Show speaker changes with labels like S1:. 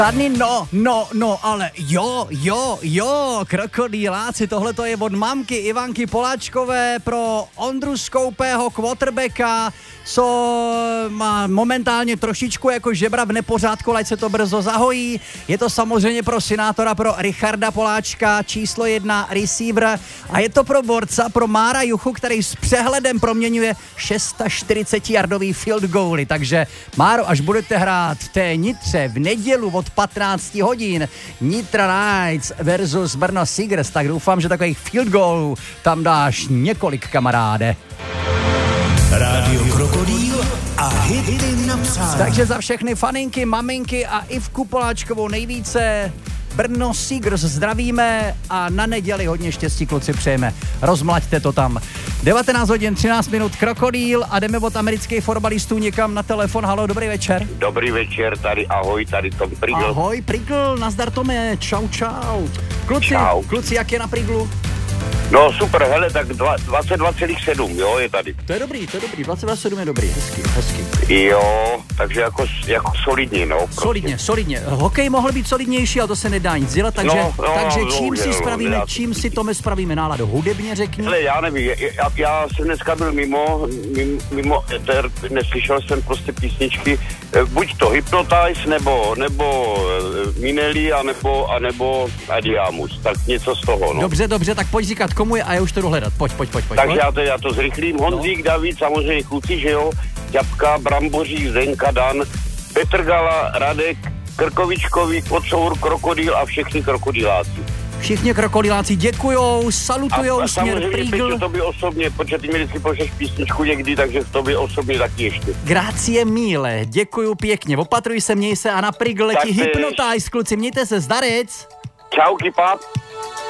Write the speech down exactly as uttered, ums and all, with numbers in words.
S1: Tady no, no, no, ale jo, jo, jo, krokodýláci, tohle to je od mamky Ivanky Poláčkové pro Ondru Skoupého quarterbacka, co má momentálně trošičku jako žebra v nepořádku, ať se to brzo zahojí. Je to samozřejmě pro synátora, pro Richarda Poláčka, číslo jedna receiver, a je to pro borca, pro Mára Juchu, který s přehledem proměňuje čtyřicet-yardový field goaly. Takže Máro, až budete hrát v té Nitře v nedělu od patnáct hodin Nitra Knights versus Brno Seegers, tak doufám, že takových field goalů tam dáš několik, kamaráde.
S2: Rádio Krokodýl a hity na přání.
S1: Takže za všechny faninky, maminky a Ivku Poláčkovou nejvíce Brno Seegers zdravíme a na neděli hodně štěstí, kluci, přejeme. Rozmlaďte to tam. devatenáct hodin třináct minut Krokodýl a jdeme od amerických fotbalistů někam na telefon. Halo, dobrý večer.
S3: Dobrý večer, tady ahoj, tady Tom Prigl.
S1: Ahoj, Prigl, nazdar Tome, čau, čau. Kluci,
S3: čau.
S1: kluci, jak je na Priglu?
S3: No super, hele, tak dvacet dva celá sedm, jo, je tady.
S1: To je dobrý, to je dobrý, dvacet dva celá sedm je dobrý, hezky, hezky.
S3: Jo, takže jako, jako solidně, no. Prostě.
S1: Solidně, solidně. Hokej mohl být solidnější, ale to se nedá nic dělat, takže,
S3: no, no,
S1: takže
S3: no,
S1: čím
S3: no,
S1: si
S3: no,
S1: spravíme,
S3: já...
S1: čím si Tome spravíme náladu? Hudebně řekni.
S3: Hele, já nevím, já, já jsem dneska byl mimo, mimo, mimo eter, neslyšel jsem prostě písničky, buď to Hypnotize, nebo, nebo Minelli, anebo, anebo Adiamus, tak něco z toho, no.
S1: Dobře, dobře, tak pojď říkat, komu je, a já už to jdu hledat. Pojď, pojď, pojď, pojď.
S3: Takže já to, já to zrychlím. Honzík, no. David, samozřejmě kluci, že jo, Ťapka, Brambořík, Zdenka, Dan, Petr Gala, Radek, Krkovičkový, Kocour, Krokodýl a všichni krokodýláci.
S1: Všichni krokodýláci děkujou, salutujou
S3: a, a
S1: směr Prigl.
S3: Peťo, tobě osobně, protože ty mi vždycky pošleš písničku někdy, takže tobě osobně taky ještě.
S1: Grazie mile, děkuju pěkně, opatruj se, měj se a na Prigl letí Hypnotize, kluci, mějte se, zdarec.
S3: Čau, kipa.